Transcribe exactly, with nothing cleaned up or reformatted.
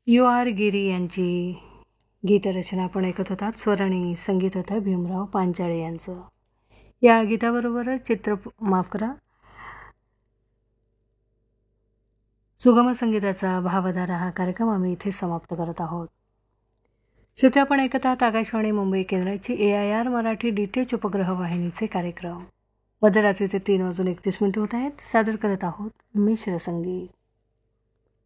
You R गिरी यांची गीतरचना आपण ऐकत होतात. स्वर आणि संगीत होतं भीमराव पांचाळे यांचं. या गीताबरोबरच चित्र माफ करा सुगम संगीताचा भावधारा हा कार्यक्रम आम्ही इथे समाप्त करत आहोत. श्रोते, आपण ऐकत आहात आकाशवाणी मुंबई केंद्राची ए I R Marathi D T H उपग्रह वाहिनीचे कार्यक्रम. मध्यरात्रीचे तीन वाजून एकतीस मिनिटं होत आहेत. सादर करत आहोत मिश्र संगीत.